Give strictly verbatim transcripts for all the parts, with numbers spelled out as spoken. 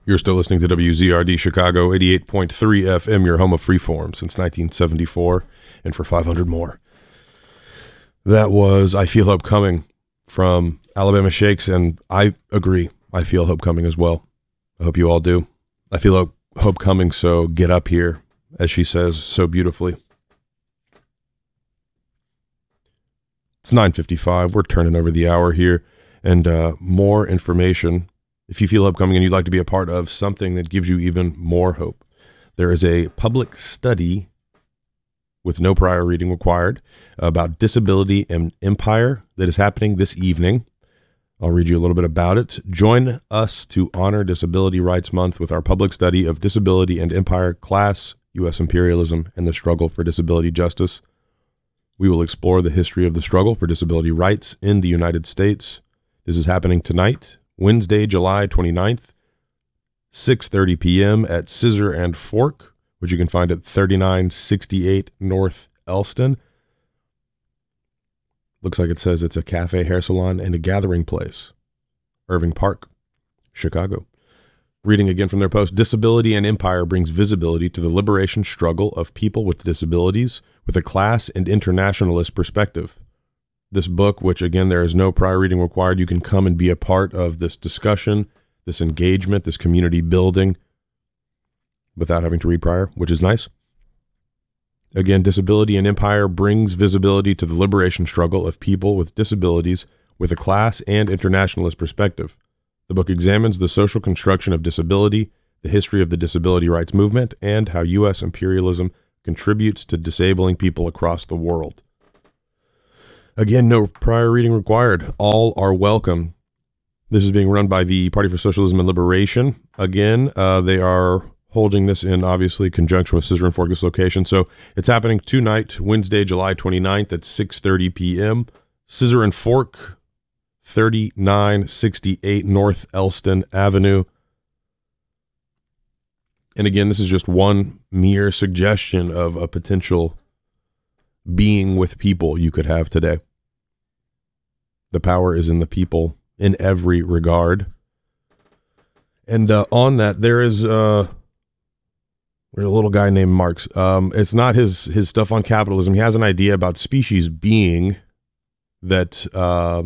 You're still listening to W Z R D Chicago, eighty-eight point three F M, your home of freeform since nineteen seventy-four, and for five hundred more. That was I Feel Hope Coming from Alabama Shakes, and I agree. I feel hope coming as well. I hope you all do. I feel hope, hope coming, so get up here, as she says so beautifully. It's nine fifty-five. We're turning over the hour here, and uh, more information. If you feel hope coming and you'd like to be a part of something that gives you even more hope, there is a public study with no prior reading required about disability and empire that is happening this evening. I'll read you a little bit about it. Join us to honor Disability Rights Month with our public study of disability and empire, class, U S imperialism, and the struggle for disability justice. We will explore the history of the struggle for disability rights in the United States. This is happening tonight, Wednesday, July twenty-ninth, six thirty p.m. at Scissor and Fork, which you can find at thirty-nine sixty-eight North Elston. Looks like it says it's a cafe, hair salon, and a gathering place. Irving Park, Chicago. Reading again from their post, Disability and Empire brings visibility to the liberation struggle of people with disabilities with a class and internationalist perspective. This book, which again, there is no prior reading required, you can come and be a part of this discussion, this engagement, this community building without having to read prior, which is nice. Again, Disability and Empire brings visibility to the liberation struggle of people with disabilities with a class and internationalist perspective. The book examines the social construction of disability, the history of the disability rights movement, and how U S imperialism contributes to disabling people across the world. Again, no prior reading required. All are welcome. This is being run by the Party for Socialism and Liberation. Again, uh, they are holding this in, obviously, conjunction with Scissor and Fork, this location. So it's happening tonight, Wednesday, July twenty-ninth at six thirty p.m. Scissor and Fork, thirty-nine sixty-eight North Elston Avenue. And again, this is just one mere suggestion of a potential being with people you could have today. The power is in the people in every regard. And uh, on that, there is uh, there's a little guy named Marx. Um, it's not his his stuff on capitalism. He has an idea about species being that uh,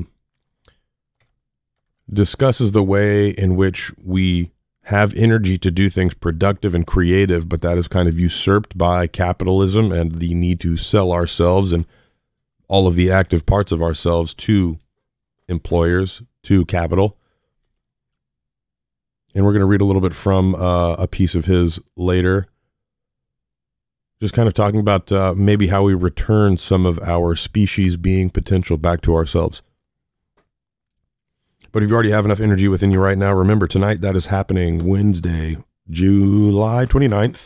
discusses the way in which we have energy to do things productive and creative, but that is kind of usurped by capitalism and the need to sell ourselves and all of the active parts of ourselves to employers, to capital. And we're going to read a little bit from uh, a piece of his later, just kind of talking about uh, maybe how we return some of our species being potential back to ourselves. But if you already have enough energy within you right now, remember tonight that is happening Wednesday, July twenty-ninth,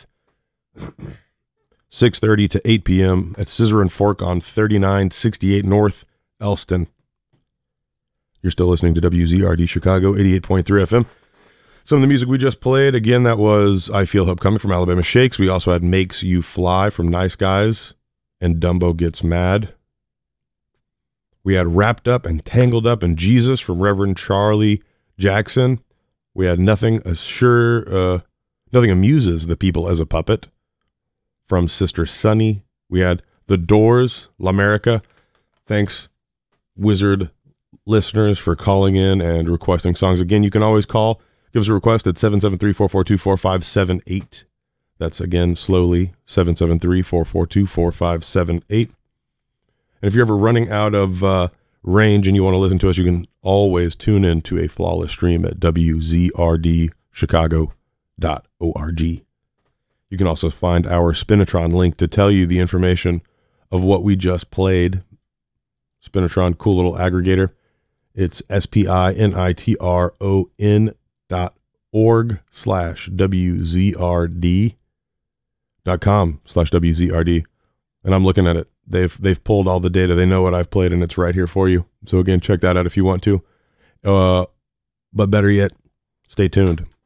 six thirty to eight p.m. at Scissor and Fork on thirty-nine sixty-eight North Elston. You're still listening to W Z R D Chicago, eighty-eight point three F M. Some of the music we just played, again, that was I Feel Hope Coming from Alabama Shakes. We also had Makes You Fly from Nice Guys and Dumbo Gets Mad. We had Wrapped Up and Tangled Up in Jesus from Reverend Charlie Jackson. We had Nothing Assure, uh, Nothing Amuses the People as a Puppet from Sister Sunny. We had The Doors, L'America. Thanks, Wizard listeners, for calling in and requesting songs. Again, you can always call. Give us a request at seven seven three, four four two, four five seven eight. That's, again, slowly, seven seven three, four four two, four five seven eight. And if you're ever running out of uh, range and you want to listen to us, you can always tune in to a flawless stream at w z r d chicago dot org. You can also find our Spinatron link to tell you the information of what we just played. Spinatron, cool little aggregator. It's S P I N I T R O N dot org slash W Z R D dot com slash W Z R D. And I'm looking at it. They've they've pulled all the data. They know what I've played, and it's right here for you. So again, check that out if you want to. Uh, but better yet, stay tuned.